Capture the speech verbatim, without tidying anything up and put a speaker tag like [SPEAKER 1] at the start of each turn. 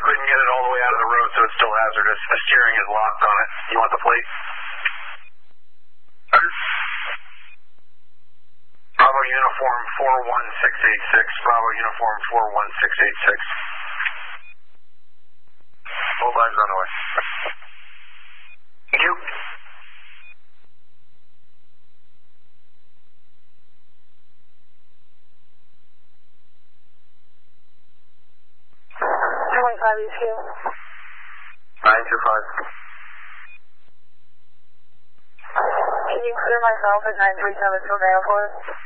[SPEAKER 1] couldn't get it all the way out of the road, so it's still hazardous. The steering is locked on it. You want the plate? Bravo Uniform four one six eight six. Bravo Uniform four one six eight six. Both lives on the way. Thank you.
[SPEAKER 2] twenty-five East Hill.
[SPEAKER 1] nine two five.
[SPEAKER 2] Can you clear myself at nine three seven Silvana for us?